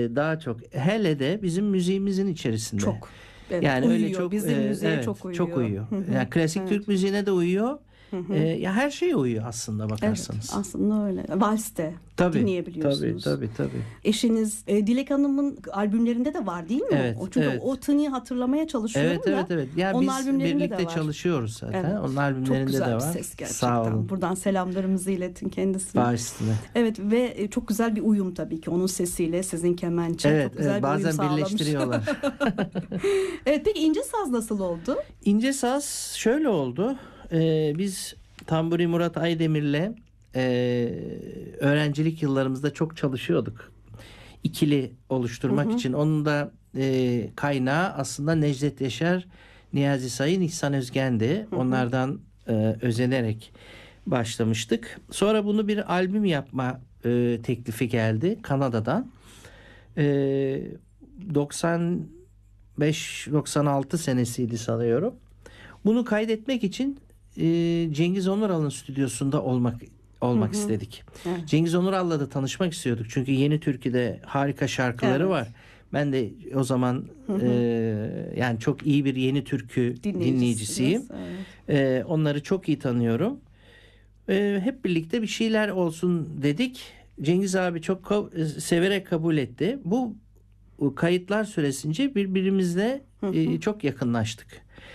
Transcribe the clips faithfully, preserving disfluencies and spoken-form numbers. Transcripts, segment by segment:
daha çok, hele de bizim müziğimizin içerisinde. Çok. Evet, yani uyuyor. öyle çok Bizim e, müziğe evet, çok uyuyor. Çok uyuyor. Hı hı. Yani klasik Evet. Türk müziğine de uyuyor. Hı hı. E, ya her şeye uyuyor aslında Evet, bakarsanız. aslında öyle. Vals'te Tabii, dinleyebiliyorsunuz. tabii, tabii, tabii. Eşiniz e, Dilek Hanım'ın albümlerinde de var değil mi? Evet, o? Çünkü evet. o tınıyı hatırlamaya çalışıyorum Evet, da. evet, evet. Ya onun biz albümlerinde de birlikte var. çalışıyoruz zaten. Evet. Onun albümlerinde çok güzel de bir var. ses gerçekten. Sağ olun. Buradan selamlarımızı iletin kendisine. Baş üstüne. Evet ve e, çok güzel bir uyum tabii ki onun sesiyle sizin kemençe. Evet, çok güzel evet, bir uyum bazen sağlamış. birleştiriyorlar. Evet, peki İnce Saz nasıl oldu? İnce Saz şöyle oldu. Ee, biz Tamburi Murat Aydemir'le e, öğrencilik yıllarımızda çok çalışıyorduk. İkili oluşturmak Hı hı. için. Onun da e, kaynağı aslında Necdet Yaşar, Niyazi Sayın, İhsan Özgen'di. Hı hı. Onlardan e, özenerek başlamıştık. Sonra bunu bir albüm yapma e, teklifi geldi Kanada'dan. E, doksan beş doksan altı senesiydi sanıyorum. Bunu kaydetmek için e, Cengiz Onural'ın stüdyosunda olmak olmak Hı hı. istedik. Evet. Cengiz Onural'la da tanışmak istiyorduk. Çünkü Yeni Türkü'de harika şarkıları Evet. var. Ben de o zaman Hı hı. e, yani çok iyi bir Yeni Türkü Dinleyicisiniz, dinleyicisiyim. evet. E, onları çok iyi tanıyorum. E, hep birlikte bir şeyler olsun dedik. Cengiz abi çok ka- severek kabul etti. Bu, bu kayıtlar süresince birbirimizle Hı hı. e, çok yakınlaştık.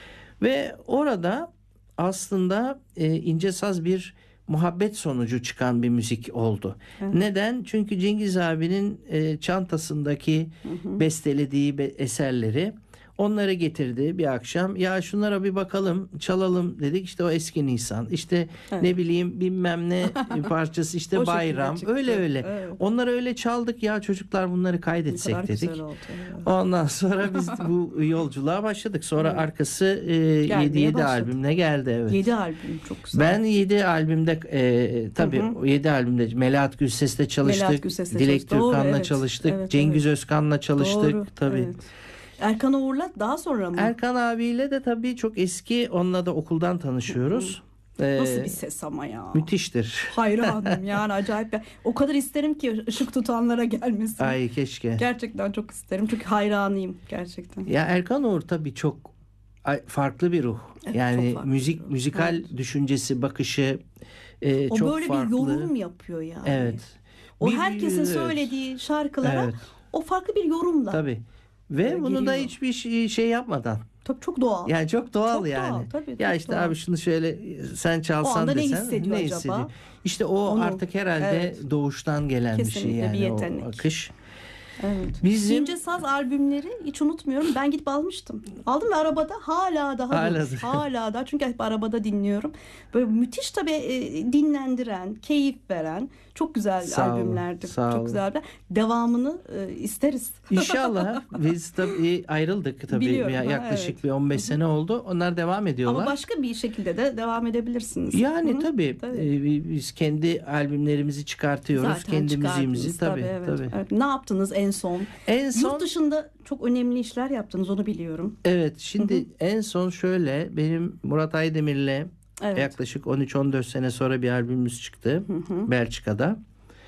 Ve orada aslında e, İnce Saz bir muhabbet sonucu çıkan bir müzik oldu. Evet. Neden? Çünkü Cengiz abinin e, çantasındaki Hı hı. bestelediği be- eserleri onları getirdi bir akşam. Ya şunlara bir bakalım, çalalım dedik. İşte o Eski Nisan, işte Evet. ne bileyim bilmem ne parçası, O işte şekilde Bayram. çıktı. Öyle öyle. Evet. Onları öyle çaldık ya, çocuklar bunları Ne kaydetsek kadar dedik. güzel oldu. Evet. Ondan sonra biz bu yolculuğa başladık. Sonra Evet. arkası e, yedi yedi başladı. albümle geldi. Evet. Yedi albüm çok güzel. Ben yedi albümde e, tabii Hı hı. o yedi albümde Melahat Gülses'le çalıştık. Melahat Gülses'le Dilek çalıştık. Doğru, Türkan'la evet. çalıştık. Evet, Cengiz evet. Özkan'la çalıştık. Doğru, Tabii. evet. Erkan Oğur'la daha sonra mı? Erkan abiyle de tabii çok eski. Onunla da okuldan tanışıyoruz. Ee, Nasıl bir ses ama ya. Müthiştir. Hayranım yani, acayip. O kadar isterim ki ışık tutanlara gelmesin. Ay keşke. Gerçekten çok isterim çünkü hayranıyım gerçekten. Ya Erkan Oğur tabii çok ay- farklı bir ruh. Evet, yani çok farklı müzik bir ruh. müzikal Evet. düşüncesi, bakışı e, O çok böyle farklı. bir yorum yapıyor yani. Evet. O Bir- herkesin evet. söylediği şarkılara Evet. o farklı bir yorumla. Tabii. Ve Böyle bunu da giriyor. hiçbir şey, şey yapmadan. Tabii çok doğal. Yani çok doğal Çok yani. doğal, tabii, ya çok işte doğal. abi şunu şöyle sen çalsan O anda ne desen hissediyor acaba? hissediyor? İşte o Onu- artık herhalde evet. doğuştan gelen bir şey Kesinlikle yani, bir yetenek. o akış. Evet. Bizim- İnce Saz albümleri hiç unutmuyorum. Ben gidip almıştım. Aldım ve arabada hala daha Hala durmuş. da. Hala daha. Çünkü hep arabada dinliyorum. Böyle müthiş tabii e, dinlendiren, keyif veren çok güzel Sağ olun, albümlerdi. sağ çok olun. güzel. Devamını e, isteriz. İnşallah biz tabii ayrıldık tabii Biliyorum, ya, ha, yaklaşık evet. bir on beş sene oldu. Onlar devam ediyorlar. Ama başka bir şekilde de devam edebilirsiniz. Yani Hı hı. tabii, Tabii. e, biz kendi albümlerimizi çıkartıyoruz. Zaten kendi çıkardınız, müziğimizi tabii evet. tabii. Evet. Ne yaptınız en son? En son Yurt dışında çok önemli işler yaptınız, onu biliyorum. evet şimdi Hı hı. en son şöyle, benim Murat Aydemir'le Evet. yaklaşık on üç on dört sene sonra bir albümümüz çıktı. Hı hı. Belçika'da.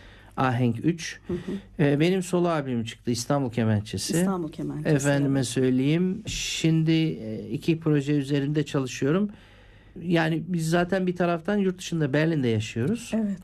Ahenk üç. Hı hı. Ee, benim solo albümüm çıktı, İstanbul Kemençesi. İstanbul Kemençesi. Efendime evet. söyleyeyim. Şimdi e, iki proje üzerinde çalışıyorum. Yani biz zaten bir taraftan yurt dışında, Berlin'de yaşıyoruz. Evet.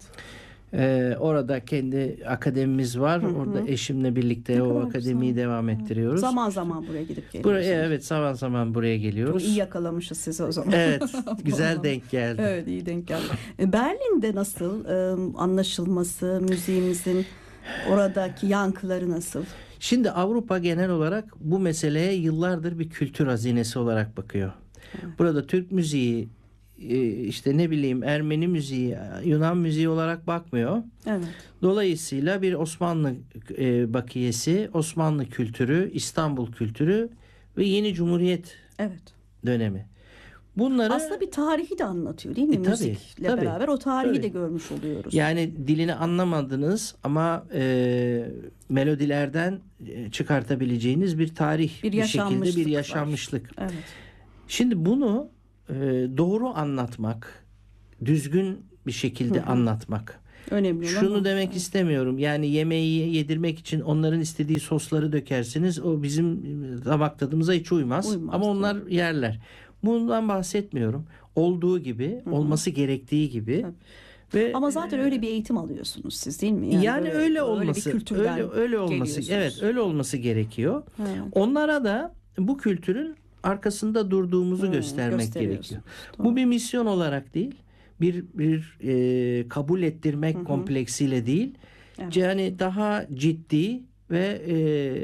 Ee, orada kendi akademimiz var. Hı hı. Orada eşimle birlikte Ne o kadar akademiyi güzel. devam ettiriyoruz. Zaman zaman buraya gidip geliyorsunuz. Buraya evet, zaman zaman buraya geliyoruz. Çok iyi yakalamışız sizi o zaman. Evet, güzel Vallahi. denk geldi. Evet, iyi denk geldi. E, Berlin'de nasıl e, anlaşılması, müziğimizin oradaki yankıları nasıl? Şimdi Avrupa genel olarak bu meseleye yıllardır bir kültür hazinesi olarak bakıyor. Burada Türk müziği, e, işte ne bileyim Ermeni müziği, Yunan müziği olarak bakmıyor. Evet. Dolayısıyla bir Osmanlı e, bakiyesi, Osmanlı kültürü, İstanbul kültürü ve yeni Cumhuriyet Evet. dönemi. Bunları Aslında bir tarihi de anlatıyor değil mi? E, tabii, Müzikle tabii, beraber o tarihi tabii. de görmüş oluyoruz. yani dilini anlamadınız ama e, melodilerden e, çıkartabileceğiniz bir tarih, Bir bir, şekilde yaşanmışlık bir var. yaşanmışlık. Evet. Şimdi bunu e, doğru anlatmak, düzgün bir şekilde Hı hı. anlatmak. Önemli olan Şunu o. demek Evet. istemiyorum. Yani yemeği yedirmek için onların istediği sosları dökersiniz. O bizim damak tadımıza hiç uymaz. Uymaz, Ama onlar yerler. Bundan bahsetmiyorum. Olduğu gibi, Hı hı. olması gerektiği gibi. Tabii. Ve Ama zaten öyle bir eğitim alıyorsunuz siz, değil mi? yani, böyle- öyle olması, öyle bir kültürden öyle öyle olması, geliyorsunuz. evet, öyle olması gerekiyor. Evet. Onlara da bu kültürün arkasında durduğumuzu Hı, göstermek gösteriyorsunuz. gerekiyor. Doğru. Bu bir misyon olarak değil, bir bir e, kabul ettirmek Hı hı. kompleksiyle değil. Evet. Yani daha ciddi ve e,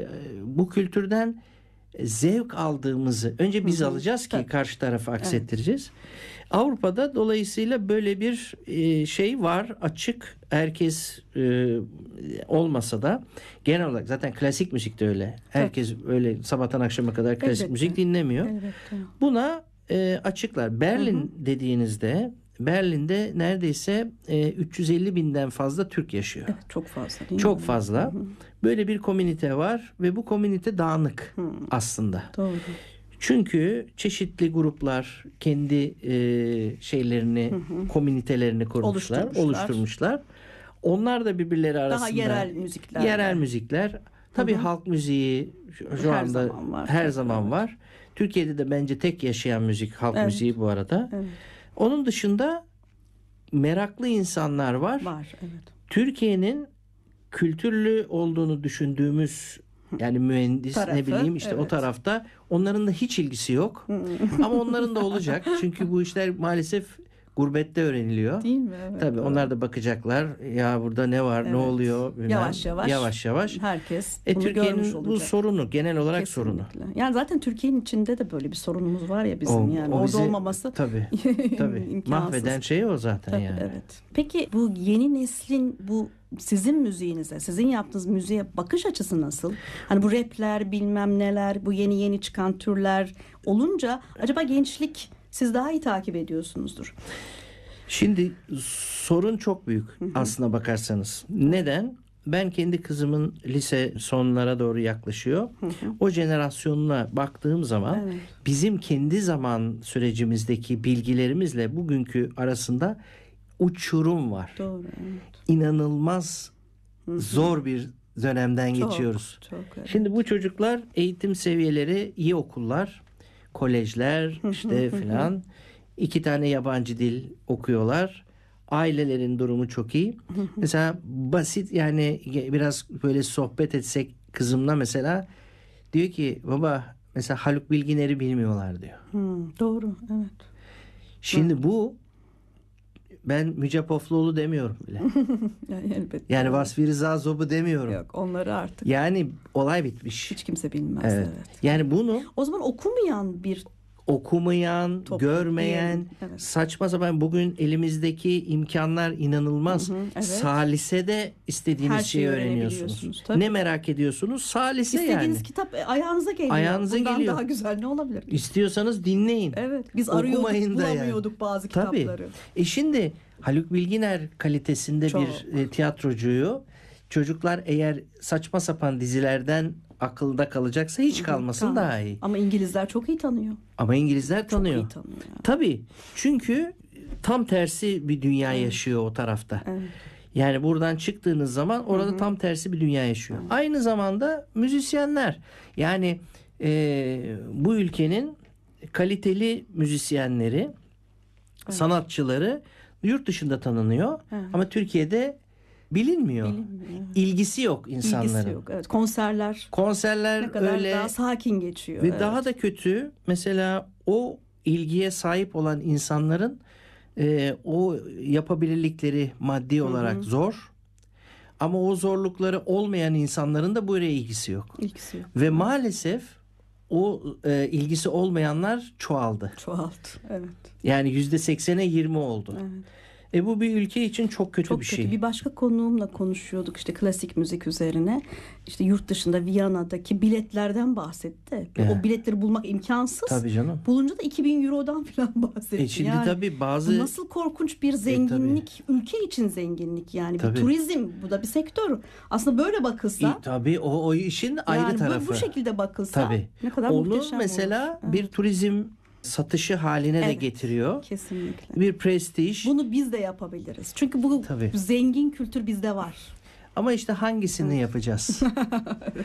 bu kültürden zevk aldığımızı önce biz Hı hı. alacağız ki Tabii. karşı tarafa aksettireceğiz. Avrupa'da dolayısıyla böyle bir e, şey var, açık. Herkes e, olmasa da genel olarak zaten klasik müzik de öyle. Herkes öyle sabahtan akşama kadar klasik Elbette. müzik dinlemiyor. Elbette. Buna e, açıklar. Berlin dediğinizde Berlin'de neredeyse e, üç yüz elli binden fazla Türk yaşıyor. Evet, çok fazla değil Çok mi? fazla. Hı hı. Böyle bir komünite var ve bu komünite dağınık Hı. aslında. Doğru. Çünkü çeşitli gruplar kendi e, şeylerini, komünitelerini kurmuşlar, Oluşturmuşlar. oluşturmuşlar. Onlar da birbirleri arasında Daha yerel müzikler. yerel müzikler. Tabii halk müziği şu, şu Her anda zaman var. her Tabii, zaman evet. var. Türkiye'de de bence tek yaşayan müzik halk Evet. müziği bu arada. Evet. Onun dışında meraklı insanlar var. Var. Evet. Türkiye'nin kültürlü olduğunu düşündüğümüz yani mühendis Tarafı, ne bileyim işte o evet. tarafta onların da hiç ilgisi yok. Ama onların da olacak. Çünkü bu işler maalesef gurbette öğreniliyor. Değil mi? Evet. Tabii doğru. onlar da bakacaklar. Ya burada ne var, ne Evet. oluyor? bilmem. Yavaş yavaş. Yavaş yavaş. Herkes E, bunu görmüş Türkiye'nin olacak. bu sorunu, genel olarak sorunu. Kesinlikle. Yani zaten Türkiye'nin içinde de böyle bir sorunumuz var ya bizim, O- yani o orada bizi- olmaması Tabii. Tabii. imkansız. Mahveden şey o zaten Tabii, yani. evet. Peki bu yeni neslin bu sizin müziğinize, sizin yaptığınız müziğe bakış açısı nasıl? Hani bu rapler, bilmem neler, bu yeni yeni çıkan türler olunca acaba gençlik siz daha iyi takip ediyorsunuzdur. Şimdi sorun çok büyük aslına bakarsanız. Neden? Ben kendi kızımın lise sonlara doğru yaklaşıyor. O jenerasyonuna baktığım zaman Evet. bizim kendi zaman sürecimizdeki bilgilerimizle bugünkü arasında uçurum var. Doğru. Evet. İnanılmaz zor bir dönemden Çok, geçiyoruz. çok, evet. Şimdi bu çocuklar eğitim seviyeleri iyi okullar, kolejler işte filan. İki tane yabancı dil okuyorlar. Ailelerin durumu çok iyi. Mesela basit yani biraz böyle sohbet etsek kızımla mesela diyor ki baba mesela Haluk Bilginer'i bilmiyorlar diyor. Hmm, doğru. Evet. Şimdi bu ben Müce Pofluoğlu demiyorum bile. Yani elbette. Yani Evet. Vasfi Rıza Zob'u demiyorum. Yok, onları artık Yani olay bitmiş. hiç kimse bilmez. Evet. Evet. Yani bunu O zaman okumayan bir okumayan, Toplum görmeyen, diyelim, evet. saçma sapan bugün elimizdeki imkanlar inanılmaz. Hı hı, evet. Salise'de istediğiniz Her şeyi şeyi öğrenebiliyorsunuz, öğreniyorsunuz. tabii. Ne merak ediyorsunuz? Salise istediğiniz yani. kitap e, ayağınıza geliyor. Ayağınıza Bundan geliyor. daha güzel ne olabilir? İstiyorsanız dinleyin. Evet. Biz Okumayın arıyorduk, da yani. bulamıyorduk bazı Tabii. kitapları. E şimdi Haluk Bilginer kalitesinde Çok. bir e, tiyatrocuyu çocuklar eğer saçma sapan dizilerden akılda kalacaksa hiç kalmasın Tamam. daha iyi. Ama İngilizler çok iyi tanıyor. Ama İngilizler tanıyor. Çok iyi tanıyor. Yani. Tabii. Çünkü tam tersi bir dünya yaşıyor o tarafta. Evet. Yani buradan çıktığınız zaman orada tam tersi bir dünya yaşıyor. Aynı zamanda müzisyenler. Yani e, bu ülkenin kaliteli müzisyenleri, sanatçıları yurt dışında tanınıyor. Evet. Ama Türkiye'de bilinmiyor. Bilinmiyor, evet. İlgisi yok insanların. İlgisi yok. Evet. Konserler Konserler ne kadar öyle daha sakin geçiyor. ve evet. daha da kötü mesela o ilgiye sahip olan insanların e, o yapabilirlikleri maddi olarak zor. Ama o zorlukları olmayan insanların da buraya ilgisi yok. İlgisi yok. Ve maalesef o e, ilgisi olmayanlar çoğaldı. Çoğaldı. Evet. Yani yüzde seksene yirmi oldu. Evet. E bu bir ülke için çok kötü Çok bir kötü. şey. Bir başka konuğumla konuşuyorduk işte klasik müzik üzerine. İşte yurt dışında Viyana'daki biletlerden bahsetti. Ve Evet. O biletleri bulmak imkansız. Tabii canım. Bulunca da iki bin eurodan falan bahsetti. E şimdi yani, tabii bu bazı nasıl korkunç bir zenginlik, ülke için zenginlik yani Tabii. bir turizm, bu da bir sektör. Aslında böyle bakılsa, E, tabii o, o işin ayrı yani bu- tarafı. bu şekilde bakılsa Tabii. ne kadar Onu muhteşem mesela olur. bir turizm satışı haline de Evet. getiriyor. Kesinlikle. Bir prestij. Bunu biz de yapabiliriz. Çünkü bu Tabii. zengin kültür bizde var. Ama işte hangisini yapacağız?